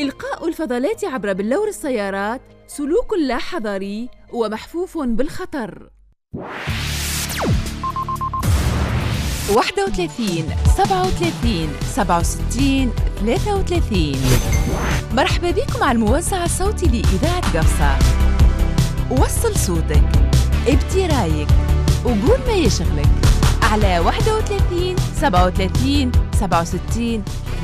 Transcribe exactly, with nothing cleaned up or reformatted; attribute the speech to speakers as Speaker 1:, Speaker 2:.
Speaker 1: إلقاء الفضلات عبر بلور السيارات سلوك لا حضاري ومحفوف بالخطر. واحد وثلاثين سبعة وثلاثين سبعة وستين ثلاثة وثلاثين. مرحبا بكم على الموزع الصوتي لإذاعة قفصة. وصل صوتك، ابدي رايك، وقول ما يشغلك على واحد وثلاثين سبعة وثلاثين سبعة وستين